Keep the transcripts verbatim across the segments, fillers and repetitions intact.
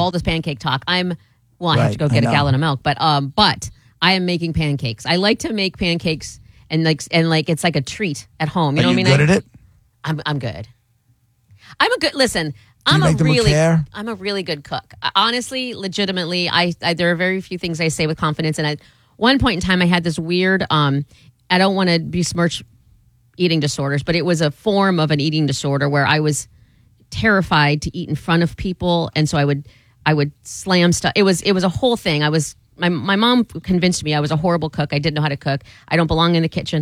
all this pancake talk. I'm well, I right, have to go get a gallon of milk, but um, but I am making pancakes. I like to make pancakes and like and like it's like a treat at home. You Are know you what I mean? Good I, at it? I'm I'm good. I'm a good listen. Do I'm you a make them really with care? I'm a really good cook. Honestly, legitimately, I, I there are very few things I say with confidence. And at one point in time, I had this weird. Um, I don't want to besmirch eating disorders, but it was a form of an eating disorder where I was terrified to eat in front of people, and so I would I would slam stuff. It was it was a whole thing. I was my my mom convinced me I was a horrible cook. I didn't know how to cook. I don't belong in the kitchen.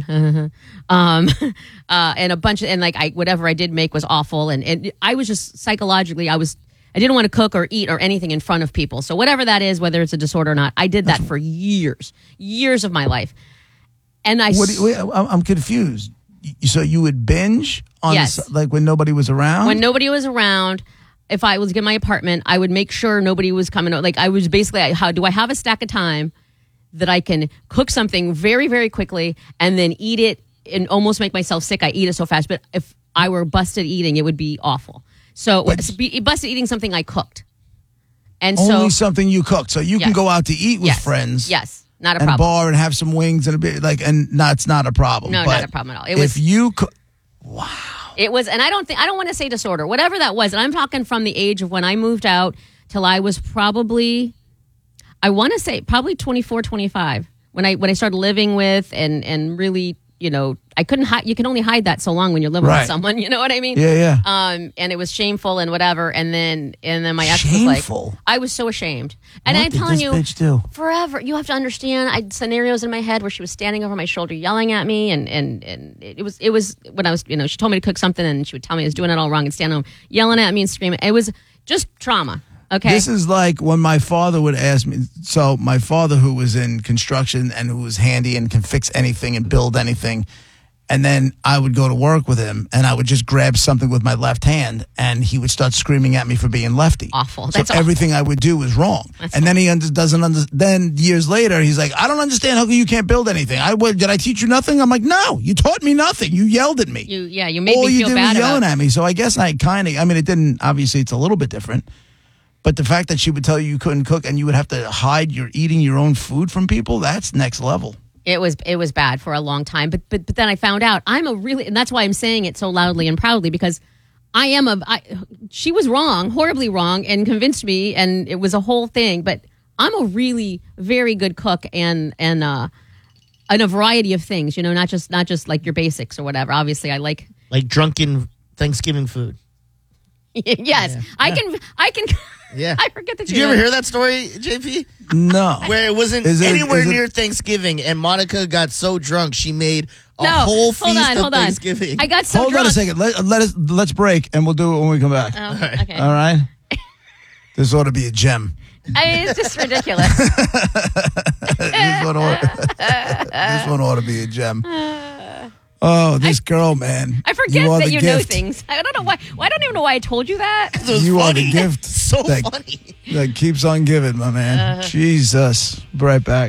um, uh, and a bunch of and like I whatever I did make was awful. And, and I was just psychologically I was I didn't want to cook or eat or anything in front of people. So whatever that is, whether it's a disorder or not, I did that for years, years of my life. And I what do you, wait, I'm confused. So you would binge on yes. the, like when nobody was around? When nobody was around. If I was in my apartment, I would make sure nobody was coming. Like I was basically, how do I have a stack of time that I can cook something very, very quickly and then eat it and almost make myself sick? I eat it so fast. But if I were busted eating, it would be awful. So be, busted eating something I cooked. And Only so, something you cooked. So you yes. can go out to eat with yes. friends. Yes. Not a and problem. bar and have some wings and a bit like, and that's not a problem. No, but not a problem at all. It was, if you cook, wow. It was, and I don't think, I don't want to say disorder, whatever that was. And I'm talking from the age of when I moved out till I was probably, I want to say probably twenty-four, twenty-five when I, when I started living with and, and really, you know, I couldn't hide, you can only hide that so long when you're living right. with someone, you know what I mean? Yeah, yeah. Um, and it was shameful and whatever. And then, and then my ex shameful. was like, I was so ashamed. And what I'm did telling this you, bitch do? forever, you have to understand, I had scenarios in my head where she was standing over my shoulder yelling at me. And, and, and it was, it was when I was, you know, she told me to cook something and she would tell me I was doing it all wrong and standing over yelling at me and screaming. It was just trauma. Okay. This is like when my father would ask me. So my father, who was in construction and who was handy and can fix anything and build anything. And then I would go to work with him, and I would just grab something with my left hand, and he would start screaming at me for being lefty. Awful. So That's everything awful. I would do was wrong. That's and awful. then he under, doesn't understand. Then years later, he's like, I don't understand how come you can't build anything. I what, Did I teach you nothing? I'm like, no, you taught me nothing. You yelled at me. You, yeah, you made All me you feel did bad was yelling about at me. So I guess I kind of, I mean, it didn't, obviously it's a little bit different. But the fact that she would tell you you couldn't cook and you would have to hide your eating your own food from people, that's next level. It was it was bad for a long time, but but but then I found out I'm a really, and that's why I'm saying it so loudly and proudly, because I am a. I, she was wrong, horribly wrong, and convinced me, and it was a whole thing. But I'm a really very good cook, and and uh, and a variety of things, you know, not just not just like your basics or whatever. Obviously, I like like drunken Thanksgiving food. yes, yeah. I can I can. Yeah, I forget that. Did you ever hear that story, J P? No. Where it wasn't Is it- anywhere is it- near Thanksgiving, and Monica got so drunk she made a No, whole hold feast on, of hold on. Thanksgiving. I got so Hold drunk. on a second. Let, let us let's break and we'll do it when we come back. Oh, okay. All right. This ought to be a gem. I mean, it's just ridiculous. this, one ought, this one ought to be a gem. Oh, this I, girl, man. I forget you that you gift. know things. I don't know why. I don't even know why I told you that. It was you funny. are the gift. So that, funny. That keeps on giving, my man. Uh, Jesus. Be right back.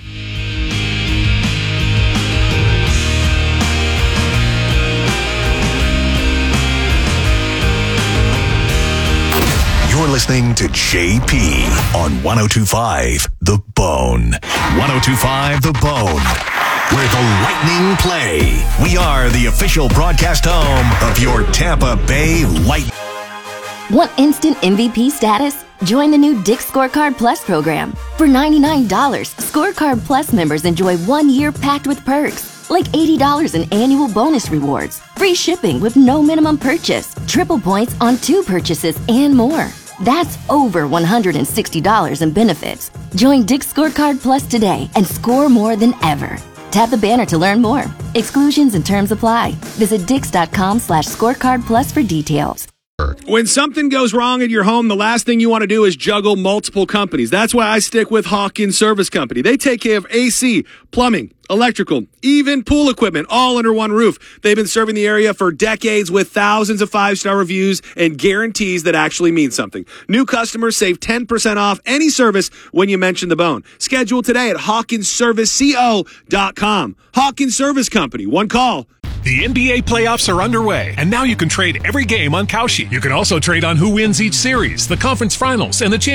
You're listening to J P on one oh two point five The Bone. one oh two point five The Bone, where the Lightning play. We are the official broadcast home of your Tampa Bay Lightning. Want instant M V P status? Join the new Dick's Scorecard Plus program. For ninety-nine dollars, Scorecard Plus members enjoy one year packed with perks, like eighty dollars in annual bonus rewards, free shipping with no minimum purchase, triple points on two purchases, and more. That's over one hundred sixty dollars in benefits. Join Dick's Scorecard Plus today and score more than ever. Tap the banner to learn more. Exclusions and terms apply. Visit dix.com slash scorecard plus for details. When something goes wrong at your home, the last thing you want to do is juggle multiple companies. That's why I stick with Hawkins Service Company. They take care of A C, plumbing, electrical, even pool equipment, all under one roof. They've been serving the area for decades with thousands of five-star reviews and guarantees that actually mean something. New customers save ten percent off any service when you mention the bone. Schedule today at hawkins service co dot com. Hawkins Service Company. One call. The N B A playoffs are underway, and now you can trade every game on Kalshi. You can also trade on who wins each series, the conference finals, and the championship.